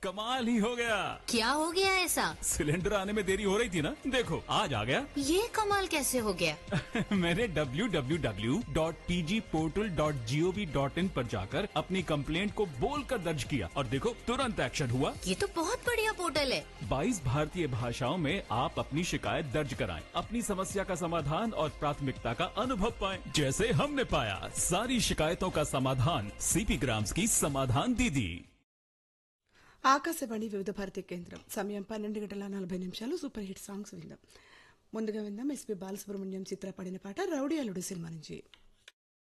कमाल ही हो गया। क्या हो गया ऐसा? सिलेंडर आने में देरी हो रही थी ना, देखो आज आ गया। ये कमाल कैसे हो गया? मैंने www.pgportal.gov.in पर जाकर अपनी कंप्लेंट को बोलकर दर्ज किया और देखो तुरंत एक्शन हुआ। ये तो बहुत बढ़िया पोर्टल है। 22 भारतीय भाषाओं में आप अपनी शिकायत दर्ज कराएं, अपनी समस्या का समाधान और प्राथमिकता का अनुभव पाएं, जैसे हमने पाया। सारी शिकायतों का समाधान सीपी ग्राम्स की समाधान दीदी। ఆకాశవాణి వివిధ భారతి కేంద్రం సమయం 12:40 సూపర్ హిట్ సాంగ్స్ విందాం. ముందుగా విందాం ఎస్పీ బాలసుబ్రహ్మణ్యం చిత్ర పాడిన పాట రౌడీ అల్లుడు సినిమా నుంచి.